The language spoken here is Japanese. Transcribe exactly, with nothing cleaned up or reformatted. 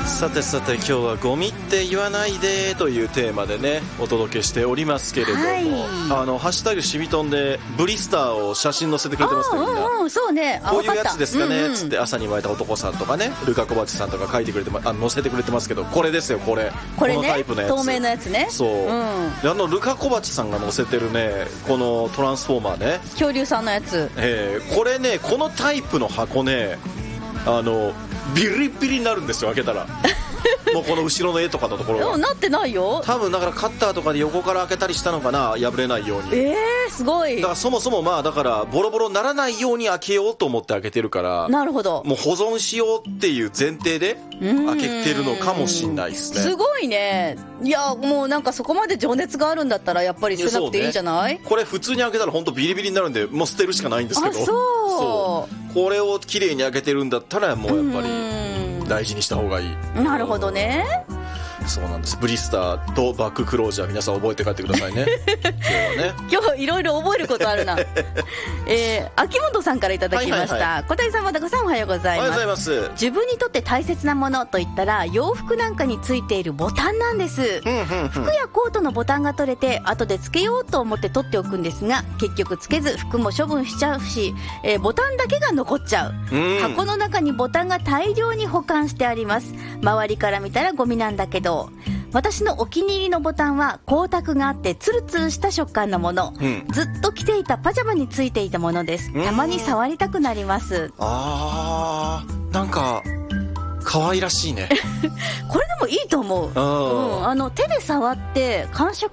さてさて今日はゴミって言わないでというテーマでねお届けしておりますけれども、はい、あのハッシュタグシミトンでブリスターを写真載せてくれてますね。みんな、 うんうん、そうね、 こういうやつですかね、うんうん、つって朝に湧いた男さんとかねルカ・コバチさんとか書いてくれて、ま、あ載せてくれてますけど、これですよ、これこれね、 このタイプのやつ、 透明のやつね。 そう、うん、あのルカ・コバチさんが載せてるねこのトランスフォーマーね、 恐竜さんのやつ、 えー、これねこのタイプの箱ねあのビリビリになるんですよ、開けたらもうこの後ろの絵とかのところがでもなってないよ多分。だからカッターとかで横から開けたりしたのかな、破れないように。 えー、すごい。 だからそもそもまあだからボロボロにならないように開けようと思って開けてるから、 なるほど、 もう保存しようっていう前提で開けてるのかもしれないですね。 すごいね。いやもうなんかそこまで情熱があるんだったらやっぱり捨てなくていいんじゃない？ ね、これ普通に開けたら本当ビリビリになるんでもう捨てるしかないんですけど、 あ、そう、 そうこれを綺麗に開けてるんだったらもうやっぱり大事にした方がいい。 なるほどね。 そうなんです。ブリスターとバッククロージャー皆さん覚えて帰ってくださいね今日はね今日いろいろ覚えることあるなえー、秋元さんからいただきました、はいはいはい、小谷さん、まだこさん、おはようございます。 おはようございます。 自分にとって大切なものといったら洋服なんかについているボタンなんです、うんうんうん、服やコートのボタンが取れて後でつけようと思って取っておくんですが、結局つけず服も処分しちゃうし、えー、ボタンだけが残っちゃう、うん、箱の中にボタンが大量に保管してあります。周りから見たらゴミなんだけど、私のお気に入りのボタンは光沢があってツルツルした食感のもの、うん、ずっと着ていたパジャマについていたものです。たまに触りたくなります。 あー、なんか可愛らしいねこれでもいいと思う、うん、あの手で触って感触